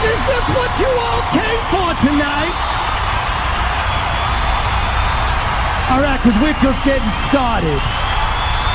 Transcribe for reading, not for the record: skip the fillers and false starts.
Is this what you all came for tonight? All right, because we're just getting started.